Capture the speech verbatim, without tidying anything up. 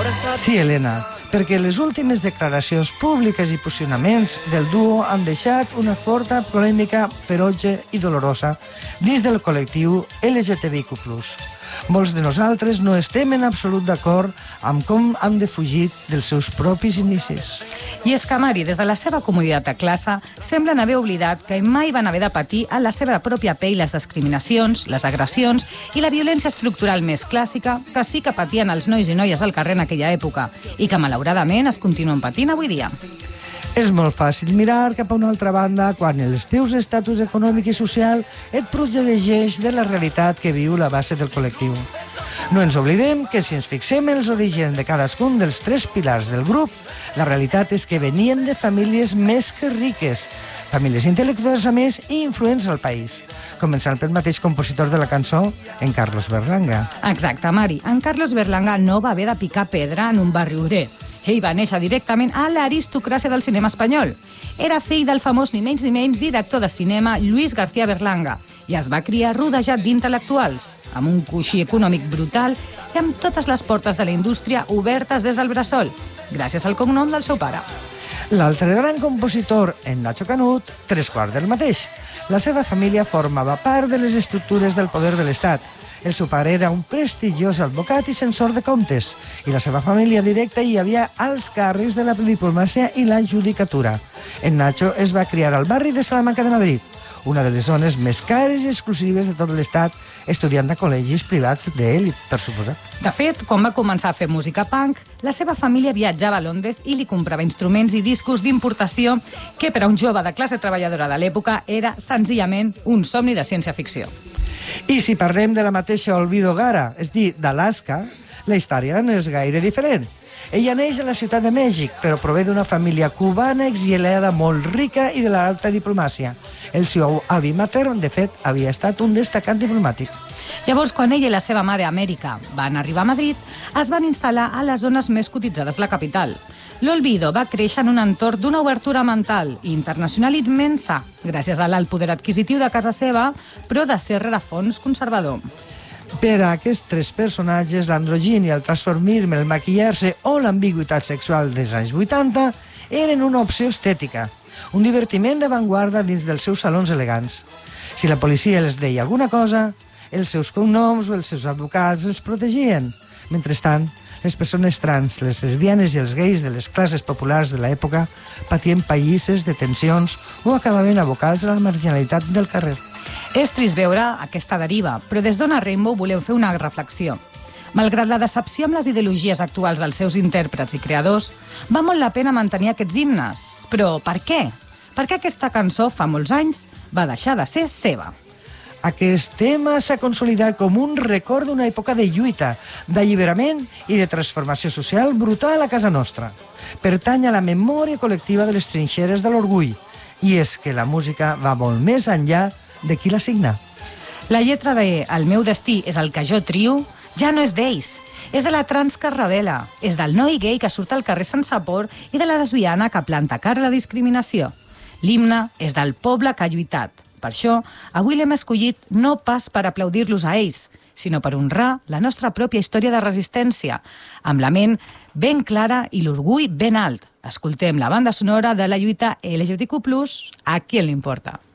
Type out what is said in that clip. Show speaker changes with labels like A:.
A: Sí, Helena, perquè les últimes declaracions públiques i posicionaments del duo han deixat una forta polèmica ferotge i dolorosa dins del col·lectiu L G T B I Q plus. Molts de nosaltres no estem en absolut d'acord amb com han defugit dels seus propis inicis.
B: I és que, Mari, des de la seva comoditat a classe, semblen haver oblidat que mai van haver de patir a la seva pròpia pell les discriminacions, les agressions i la violència estructural més clàssica que sí que patien els nois i noies del carrer en aquella època i que, malauradament, es continuen patint avui dia.
A: És molt fàcil mirar cap a una altra banda quan el teu estatus econòmic i social et protegeix de la realitat que viu la base del col·lectiu. No ens oblidem que si ens fixem en els orígens de cadascun dels tres pilars del grup, la realitat és que venien de famílies més que riques, famílies intel·lectuals a més i influents al país, començant pel mateix compositor de la cançó, en Carlos Berlanga.
B: Exacte, Mari. En Carlos Berlanga no va haver de picar pedra en un barri obrer. Ell va néixer directament a l'aristocràcia del cinema espanyol. Era fill del famós ni menys ni menys director de cinema Luis García Berlanga i es va criar rodejat d'intel·lectuals, amb un coixí econòmic brutal i amb totes les portes de la indústria obertes des del bressol, gràcies al cognom del seu pare.
A: L'altre gran compositor, en Nacho Canut, tres quarts del mateix. La seva família formava part de les estructures del poder de l'Estat. El seu pare era un prestigiós advocat i censor de comptes, i la seva família directa hi havia alts càrrecs de la diplomàcia i la judicatura. En Nacho es va criar al barri de Salamanca de Madrid, una de les zones més cares i exclusives de tot l'Estat, estudiant a col·legis privats d'èlit, per suposar.
B: De fet, quan va començar a fer música punk, la seva família viatjava a Londres i li comprava instruments i discos d'importació que per a un jove de classe treballadora de l'època era senzillament un somni de ciència-ficció.
A: I si parlem de la mateixa Olvido Gara, és dir, d'Alaska, la història no és gaire diferent. Ella neix a la ciutat de Mèxic, però prové d'una família cubana exiliada molt rica i de l'alta diplomàcia. El seu avi matern, de fet, havia estat un destacat diplomàtic.
B: Llavors, quan ella i la seva mare, Amèrica, van arribar a Madrid, es van instal·lar a les zones més cotitzades de la capital. L'Olvido va créixer en un entorn d'una obertura mental i internacional immensa, gràcies a l'alt poder adquisitiu de casa seva, però de ser rerefons conservador.
A: Per a aquests tres personatges, l'androgínia, el transformisme, el maquillar-se o l'ambigüitat sexual dels anys vuitanta eren una opció estètica, un divertiment d'avantguarda dins dels seus salons elegants. Si la policia els deia alguna cosa, els seus cognoms o els seus advocats els protegien. Mentrestant, les persones trans, les lesbianes i els gais de les classes populars de l'època patien pallisses, detencions o acabaven abocats a la marginalitat del carrer.
B: És trist veure aquesta deriva, però des d'Ona Rainbow volem fer una reflexió. Malgrat la decepció amb les ideologies actuals dels seus intèrprets i creadors, va molt la pena mantenir aquests himnes. Però per què? Perquè aquesta cançó, fa molts anys, va deixar de ser seva.
A: Aquest tema s'ha consolidat com un record d'una època de lluita, d'alliberament i de transformació social brutal a casa nostra. Pertany a la memòria col·lectiva de les trinxeres de l'orgull. I és que la música va molt més enllà de qui la signa.
B: La lletra de El meu destí és el que jo trio ja no és d'ells. És de la trans que es revela, és del noi gay que surt al carrer sense por i de la lesbiana que planta cara a la discriminació. L'himne és del poble que ha lluitat. Per això, avui l'hem escollit no pas per aplaudir-los a ells, sinó per honrar la nostra pròpia història de resistència, amb la ment ben clara i l'orgull ben alt. Escoltem la banda sonora de la lluita L G B T Q plus, a qui li importa.